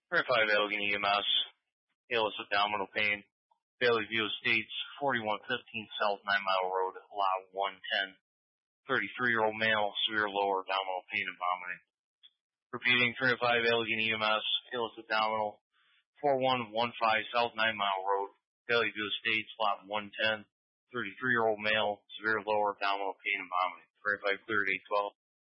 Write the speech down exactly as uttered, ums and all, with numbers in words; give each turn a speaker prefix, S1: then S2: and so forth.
S1: Verified Allegheny E M S, Alice abdominal pain, Bailey View Estates, forty-one fifteen South Nine Mile Road, Lot one ten. thirty-three-year-old male, severe lower abdominal pain and vomiting. Repeating, thirty-five Allegheny E M S, Alice abdominal, forty-one fifteen South Nine Mile Road, Bailey View Estates, Lot one ten. thirty-three-year-old male, severe lower abdominal pain and vomiting. Verified cleared eight twelve.